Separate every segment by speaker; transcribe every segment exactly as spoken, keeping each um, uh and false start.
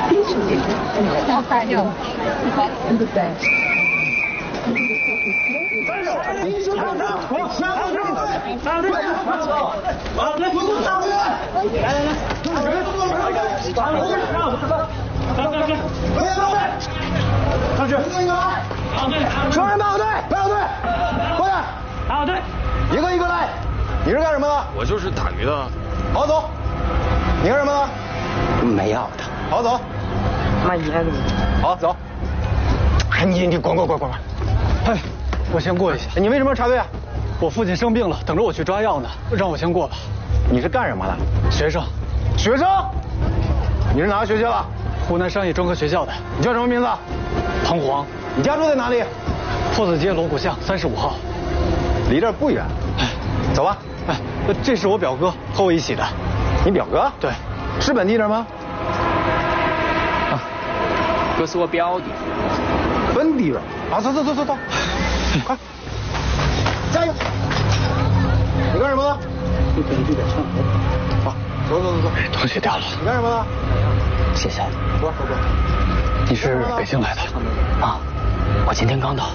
Speaker 1: 上去！双人报队，报队，过来！报队，一个一个来。你是干什么的？
Speaker 2: 我就是打鱼的。
Speaker 1: 好走。你干什么的？
Speaker 3: 没要的。
Speaker 1: 好走。
Speaker 3: 妈爷的！
Speaker 1: 好走。
Speaker 3: 哎，你你滚滚滚滚！
Speaker 4: 哎，我先过一下。
Speaker 1: 你为什么要插队啊？
Speaker 4: 我父亲生病了，等着我去抓药呢，让我先过吧。
Speaker 1: 你是干什么的？
Speaker 4: 学生。
Speaker 1: 学生？你是哪个学校的？
Speaker 4: 湖南商业专科学校的。
Speaker 1: 你叫什么名字？
Speaker 4: 彭黄。
Speaker 1: 你家住在哪里？
Speaker 4: 坡子街锣鼓巷三十五号。
Speaker 1: 离这儿不远。
Speaker 4: 哎，
Speaker 1: 走吧。
Speaker 4: 哎，这是我表哥，和我一起的。
Speaker 1: 你表哥？
Speaker 4: 对。
Speaker 1: 是本地人吗？
Speaker 3: 啊，哥是我表弟。
Speaker 1: 本地人。啊，走走走走走，快，加油！你干什么的？
Speaker 3: 你本地的唱歌。
Speaker 1: 好，走走走走。
Speaker 4: 东西掉了。
Speaker 1: 你干什么的？
Speaker 3: 谢谢。
Speaker 1: 走走走。
Speaker 4: 你是北京来的？
Speaker 3: 啊，我今天刚到。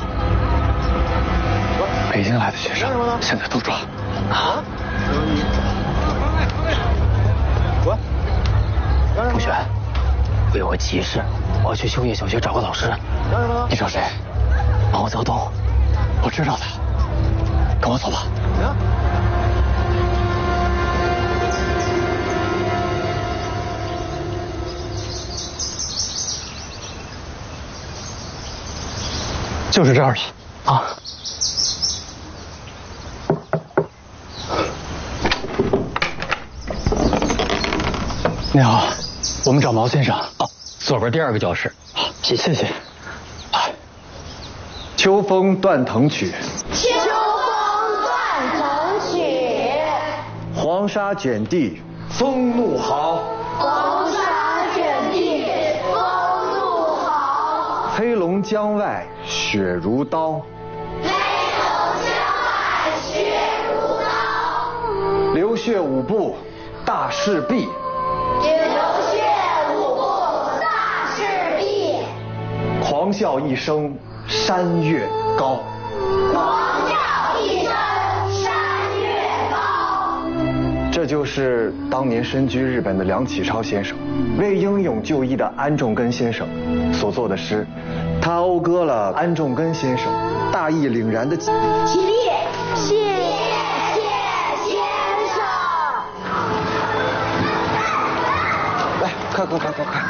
Speaker 4: 北京来的学生现在都抓。
Speaker 3: 啊？
Speaker 1: 滚！
Speaker 3: 同学，我有个急事，我要去修业小学找个老师。
Speaker 1: 干什么呢？
Speaker 4: 你找谁？
Speaker 3: 毛泽东。
Speaker 4: 我知道他。跟我走吧。
Speaker 1: 行。
Speaker 4: 就是这儿了。
Speaker 3: 啊。
Speaker 4: 你好，我们找毛先生。
Speaker 3: 哦，左边第二个教室。
Speaker 4: 好，谢谢谢。
Speaker 1: 哎，秋风断藤曲。
Speaker 5: 秋风断藤曲。
Speaker 1: 黄沙卷地风怒号。
Speaker 5: 黄沙卷地风怒号。
Speaker 1: 黑龙江外雪如刀。
Speaker 5: 黑龙江外雪如刀。
Speaker 1: 流血五步大势必。
Speaker 5: 流血五步大势必。
Speaker 1: 狂笑一声山岳高。
Speaker 5: 狂叫一声山岳高。
Speaker 1: 这就是当年身居日本的梁启超先生为英勇就义的安重根先生所作的诗，他讴歌了安重根先生大义凛然的。
Speaker 5: 起立，谢谢先生。
Speaker 1: 来，快快快快快！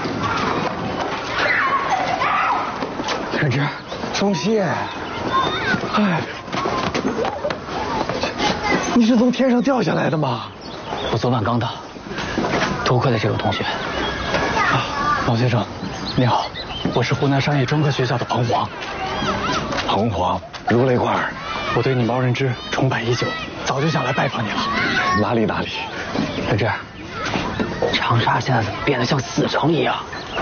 Speaker 4: 任之，
Speaker 1: 钟西，哎，你是从天上掉下来的吗？
Speaker 3: 我昨晚刚到，多亏了这个同学。
Speaker 4: 啊，毛先生，你好，我是湖南商业专科学校的彭黄。
Speaker 1: 彭黄，如雷贯耳。
Speaker 4: 我对你毛任之崇拜已久，早就想来拜访你了。
Speaker 1: 哪里哪里。
Speaker 3: 任之，长沙现在怎么变得像死城一样？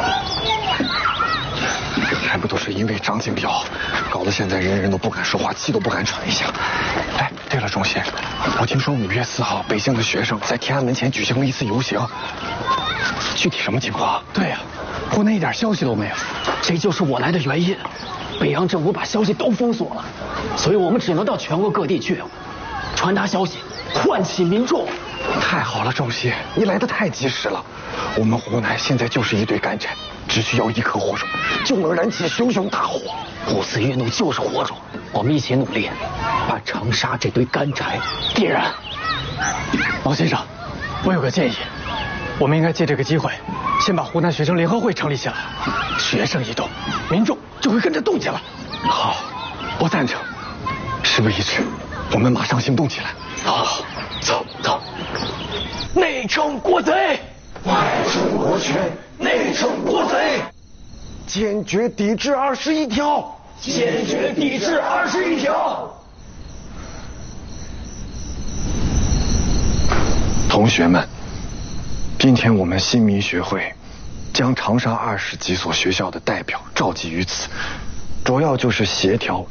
Speaker 1: 还不都是因为张敬彪，搞得现在人人都不敢说话，气都不敢喘一下。哎，对了，钟先生，我听说五月四号北京的学生在天安门前举行了一次游行，具体什么情况？
Speaker 4: 对呀、啊，湖南一点消息都没有，
Speaker 3: 这就是我来的原因。北洋政府把消息都封锁了，所以我们只能到全国各地去，传达消息，唤起民众。
Speaker 1: 太好了，钟西，你来得太及时了。我们湖南现在就是一堆干柴，只需要一颗火种，就能燃起熊熊大火。
Speaker 3: 五四运动就是火种，我们一起努力，把长沙这堆干柴点燃。
Speaker 4: 毛先生，我有个建议，我们应该借这个机会，先把湖南学生联合会成立起来。学生一动，民众就会跟着动起来。
Speaker 1: 好，我赞成。事不宜迟，我们马上行动起来。
Speaker 4: 好，
Speaker 3: 走走。内城国贼，
Speaker 1: 外城国权，
Speaker 3: 内城国贼，
Speaker 1: 坚决抵制二十一条，
Speaker 3: 坚决抵制二十一条。
Speaker 1: 同学们，今天我们新民学会将长沙二十几所学校的代表召集于此，主要就是协调